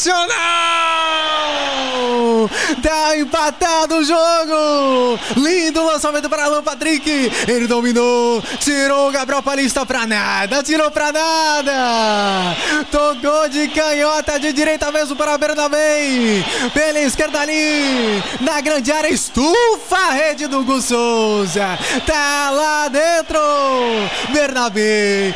Tá empatado o jogo. Lindo lançamento para Alan Patrick. Ele dominou, tirou o Gabriel Paulista pra nada. Tirou pra nada. Tocou de canhota de direita mesmo para Bernabé. Pela esquerda ali, na grande área, estufa a rede do Hugo Souza. Tá lá dentro. Bernabé,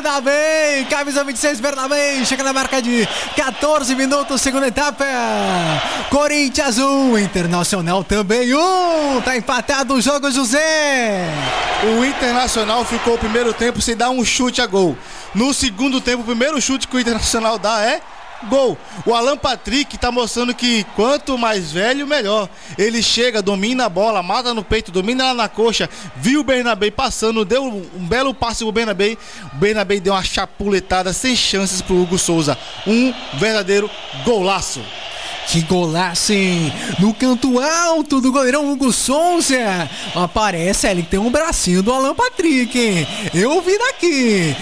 camisa 26, Bernabé. Chega na marca de 14 minutos, segunda etapa. Corinthians 1, Internacional também 1. Tá empatado o jogo, José. O Internacional ficou o primeiro tempo sem dar um chute a gol. No segundo tempo, o primeiro chute que o Internacional dá é gol. O Alan Patrick tá mostrando que quanto mais velho, melhor. Ele chega, domina a bola, mata no peito, domina lá na coxa. Viu o Bernabé passando, deu um belo passe pro Bernabé. O Bernabé deu uma chapuletada sem chances pro Hugo Souza. Um verdadeiro golaço. Que golaço, hein? No canto alto do goleirão Hugo Souza. Aparece ali que tem um bracinho do Alan Patrick, hein? Eu vi daqui.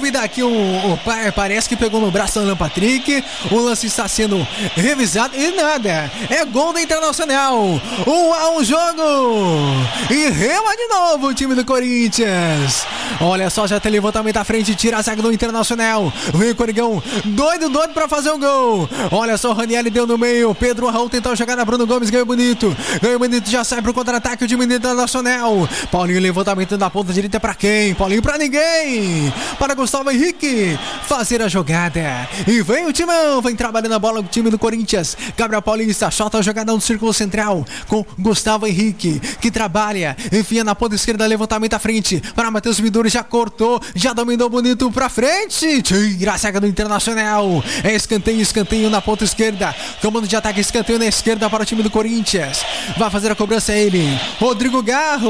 Parece que pegou no braço do Alan Patrick. O lance está sendo revisado e nada. É gol do Internacional. 1-1 jogo. E rema de novo o time do Corinthians. Olha só, já tem levantamento à frente. Tira a zaga do Internacional. Vem o Coringão. Doido pra fazer o gol. Olha só, o Ranieri deu no meio. Pedro Raul tentou jogar na Bruno Gomes, ganhou bonito, já sai pro contra-ataque o time do Internacional. Paulinho, levantamento da ponta direita pra quem? Paulinho pra ninguém, para Gustavo Henrique fazer a jogada, e vem o timão, vem trabalhando a bola o time do Corinthians. Gabriel Paulista, solta a jogada no círculo central com Gustavo Henrique, que trabalha, enfia na ponta esquerda, levantamento à frente para Matheus Midori, já cortou, já dominou bonito pra frente, tira a zaga do Internacional, é escanteio na ponta esquerda, comando de ataque, escanteio na esquerda para o time do Corinthians. Vai fazer a cobrança ele, Rodrigo Garro.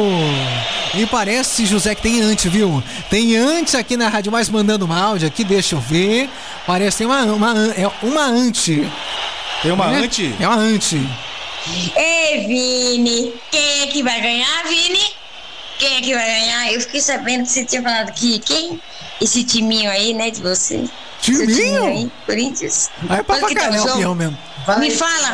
E parece, José, que tem antes, viu? Tem antes aqui na rádio, mas mandando uma áudio aqui, deixa eu ver. Parece que tem uma ante. Tem uma ante? É uma ante. Ei, Vini, quem é que vai ganhar, Vini? Quem é que vai ganhar? Eu fiquei sabendo que você tinha falado que quem? Esse timinho aí, né, de você. Timinho? Aí, Corinthians. Aí é pra pagar o peão mesmo. Me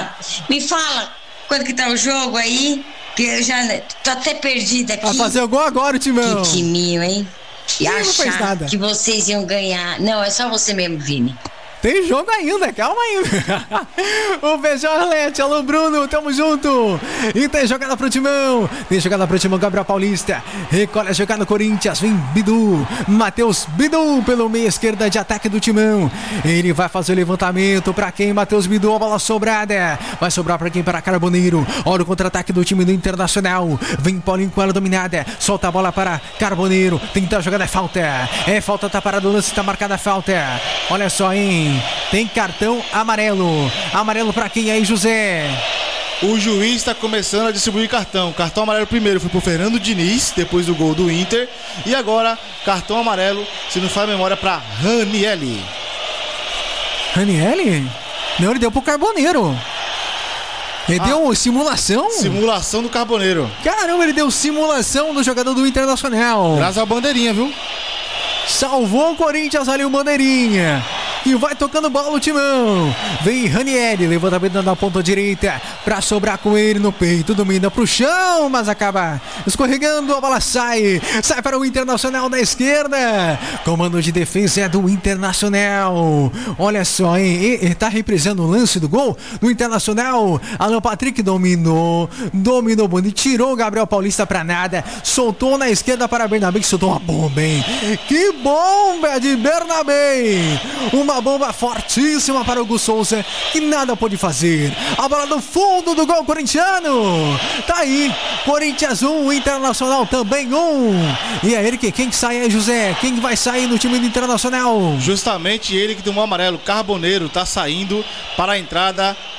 fala, quando que tá o jogo aí? Que eu já tô até perdida aqui. Vai fazer o gol agora, Timão. Que timinho, hein? E não fez nada. Que vocês iam ganhar. Não, é só você mesmo, Vini. Tem jogo ainda, calma aí. O Feijão Arlete, alô Bruno, tamo junto. E tem jogada pro Timão. Gabriel Paulista. Recolhe a jogada do Corinthians. Vem Bidu, Matheus Bidu pelo meio esquerda de ataque do Timão. Ele vai fazer o levantamento pra quem? Matheus Bidu, a bola sobrada. Vai sobrar pra quem? Para Carboneiro. Olha o contra-ataque do time do Internacional. Vem Paulinho com ela dominada. Solta a bola para Carboneiro. Tenta a jogada, é falta. É falta, tá parado o lance, tá marcada a falta. Olha só, hein? Tem cartão amarelo. Amarelo pra quem aí, José? O juiz está começando a distribuir cartão. Cartão amarelo primeiro foi pro Fernando Diniz, depois do gol do Inter. E agora, cartão amarelo, se não faz memória, pra Ranieri. Ranieri? Não, ele deu pro Carboneiro. Ele deu simulação? Simulação do Carboneiro. Caramba, ele deu simulação do jogador do Internacional. Graças à bandeirinha, viu? Salvou o Corinthians ali, o bandeirinha. E vai tocando bola o Timão. Vem Ranieri, levantamento na ponta direita pra sobrar com ele no peito, domina pro chão, mas acaba escorregando, a bola sai para o Internacional da esquerda. Comando de defesa é do Internacional. Olha só, hein? Ele tá reprisando o lance do gol do Internacional. Alan Patrick dominou bonito, tirou o Gabriel Paulista pra nada, soltou na esquerda para Bernabé, que soltou uma bomba, hein? Que bomba de Bernabé! Uma bomba fortíssima para o Hugo Souza, que nada pôde fazer. A bola no fundo do gol corintiano. Tá aí, Corinthians 1, Internacional também 1. E é ele quem sai aí, José? Quem vai sair no time do Internacional? Justamente ele que tomou amarelo, Carboneiro, tá saindo para a entrada